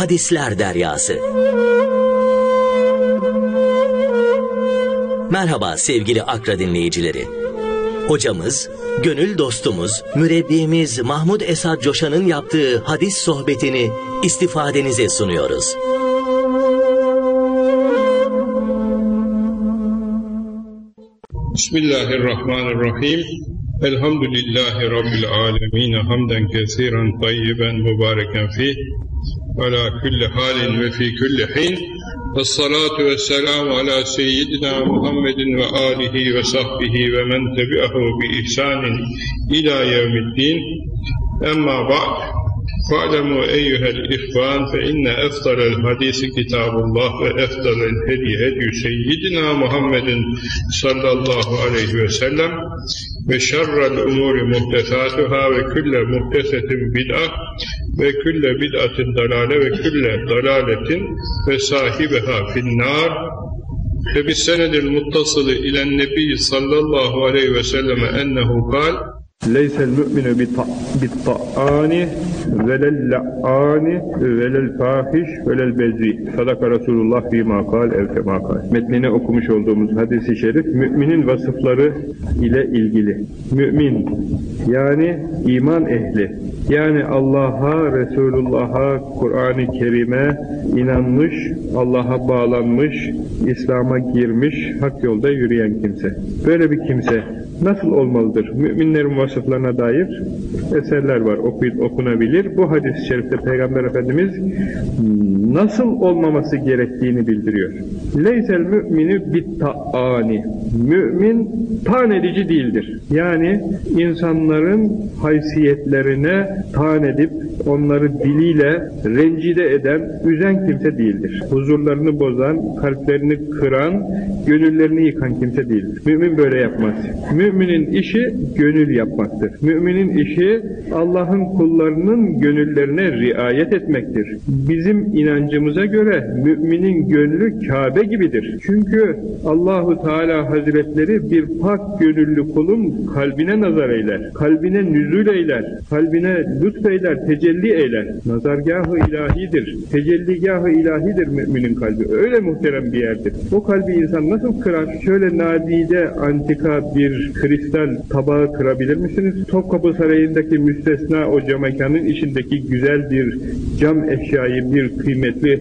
Hadisler Deryası. Merhaba sevgili Akra dinleyicileri. Hocamız, gönül dostumuz, mürebbiyemiz Mahmud Esad Coşan'ın yaptığı hadis sohbetini istifadenize sunuyoruz. Bismillahirrahmanirrahim. Elhamdülillahi Rabbil alemin. Hamden kesiren tayyiben mübareken fih. Ala kulli halin ve fi kulli hin. Vessalatu vesselamu ala seyyidina Muhammedin ve alihi ve sahbihi ve men tebi'ahu bi ihsanin ila yevmiddin. Emma ba'd. Fa'lemu eyyuhel ihvan fe inne efdalel hadisi kitabullah ve efdalel hediye seyyidina Muhammedin sallallahu aleyhi ve sellem ve şerrel umuri muhtesatuhâ ve külle muhtesetin bid'ah ve külle bid'atin dalale ve külle dalaletin ve sahibeha finnâr ve bis senedil muttasılı ilen nebi sallallahu aleyhi ve selleme ennehu kal leysel mü'minu bitta'ani velel la'ani velel fahiş velel bezi. Sadaka Resulullah fîmâ kal evkemâ kal. Metnini okumuş olduğumuz hadis-i şerif müminin vasıfları ile ilgili. Mümin yani iman ehli, yani Allah'a, Resulullah'a, Kur'an-ı Kerim'e inanmış, Allah'a bağlanmış, İslam'a girmiş, hak yolda yürüyen kimse. Böyle bir kimse nasıl olmalıdır? Müminlerin vasıflarına dair eserler var, okunabilir. Bu hadis-i şerifte Peygamber Efendimiz nasıl olmaması gerektiğini bildiriyor. Leysel mü'mini bitta'ani. Mümin taan edici değildir. Yani insanların haysiyetlerine taan edip onları diliyle rencide eden, üzen kimse değildir. Huzurlarını bozan, kalplerini kıran, gönüllerini yıkan kimse değildir. Mümin böyle yapmaz. Müminin işi gönül yapmaktır. Müminin işi Allah'ın kullarının gönüllerine riayet etmektir. Bizim inancımıza göre müminin gönlü Kabe gibidir. Çünkü Allahu Teala Hazretleri bir pak gönüllü kulun kalbine nazar eyler, kalbine nüzul eyler, kalbine lütfeyler, tecelli eyler. Nazargâh-ı ilahidir, tecelligâh-ı ilahidir müminin kalbi. Öyle muhterem bir yerdir. O kalbi insan nasıl kırar? Şöyle nadide, antika bir kristal tabağı kırabilir misiniz? Topkapı Sarayı'ndaki müstesna o camekanın içindeki güzel bir cam eşyayı, bir kıymetli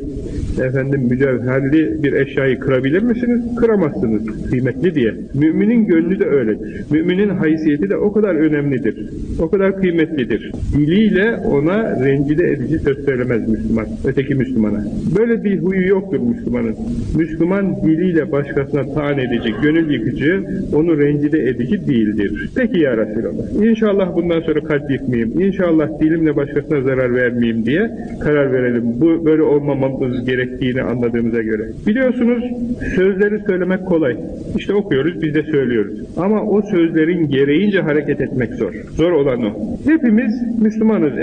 mücevherli bir eşyayı kırabilir misiniz? Kıramazsınız, kıymetli diye. Müminin gönlü de öyledir. Müminin haysiyeti de o kadar önemlidir. O kadar kıymetlidir. Diliyle ona rencide edici söz söylemez Müslüman, öteki Müslümana. Böyle bir huyu yoktur Müslümanın. Müslüman diliyle başkasına taan edici, gönül yıkıcı, onu rencide edici değildir. Peki ya Resulallah, İnşallah bundan sonra kalp yıkmayayım, İnşallah dilimle başkasına zarar vermeyeyim diye karar verelim. Bu böyle olmamamız gerektiğini anladığımıza göre. Biliyorsunuz sözleri söylemek kolay. İşte okuyoruz, biz de söylüyoruz. Ama o sözlerin gereğince hareket etmek zor. Zor olan o. Hepimiz Müslümanız.